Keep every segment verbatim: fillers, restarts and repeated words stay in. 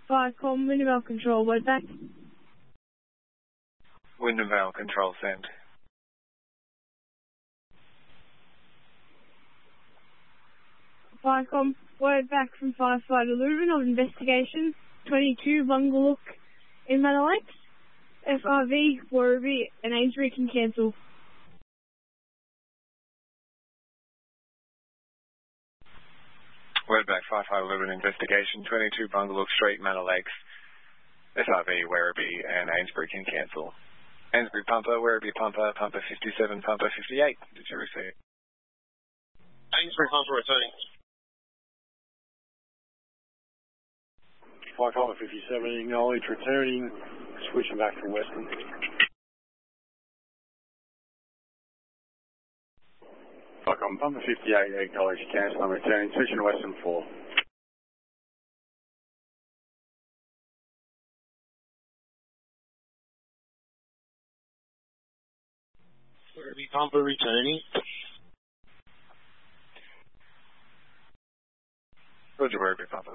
Viacom, Wintervale Control, word back. Wintervale Control, send. Viacom, word back from Firefighter Leuven of Investigation twenty-two Bungaluk in Manor Lakes. F R V, Werribee and Amesbury can cancel. Word back, Firefighter Leuven Investigation twenty-two Bungaluk Street, Manor Lakes. F R V, Werribee and Amesbury can cancel. Amesbury Pumper, Werribee Pumper, Pumper fifty-seven, Pumper fifty-eight. Did you receive? Amesbury Pumper returning. Viacom fifty-seven, acknowledge returning, switching back to Western. Viacom Pumper fifty-eight, acknowledge cancel and returning, switching to Western four. Werribee Pumper returning. Roger, Werribee Pumper.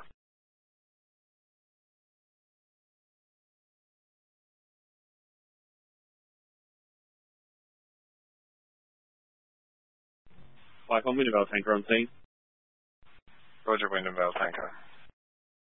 Viacom Wintervale Tanker on scene. Roger, Wintervale Tanker.